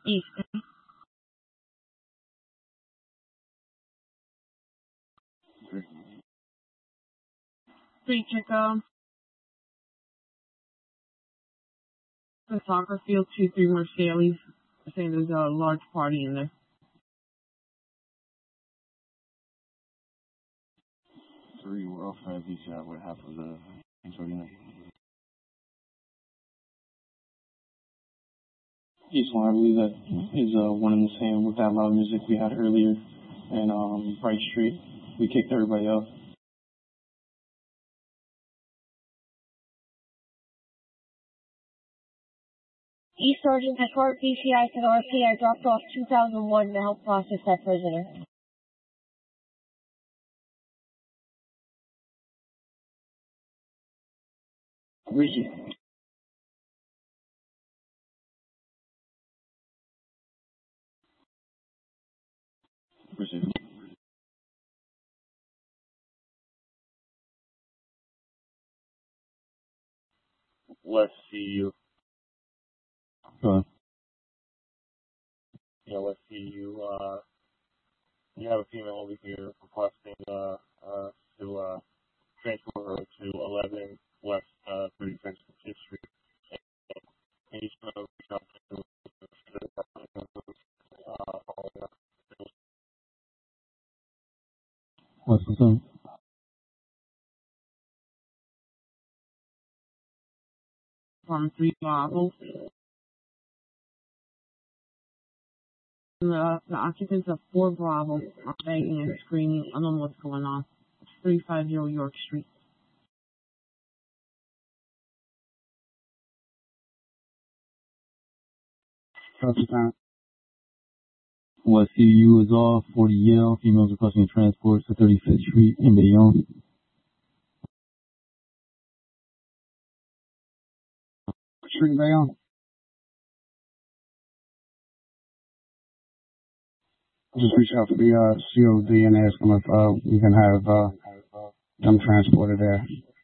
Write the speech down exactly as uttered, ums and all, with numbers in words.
Eastern. Street Chico. The soccer field, two, three Mercedes. I think there's a large party in there. Three, we're off at least uh, what half of the twenty-nine. East one, I believe that is uh, one and the same with that loud music we had earlier, and um, Bright Street. We kicked everybody out. East Sergeant Escort P C I to R P. I dropped off two thousand one to help process that prisoner. Ricky. Receive. Let's see you. Go Yeah, let's see you. Uh, you have a female over here requesting uh, uh, to uh, transfer her to eleven West uh, thirty-fifth Street. And he's going to reach out to the department uh, following up. What's the song? From three Bravo. The, the occupants of four Bravo are begging and screaming. I don't know what's going on. It's three fifty York Street. Copy time. What C U is off, forty Yale, females requesting transport to thirty-fifth Street in Bayonne. Street Bayonne. Just reach out to the uh, C O D and ask them if uh, we can have uh, them transported there.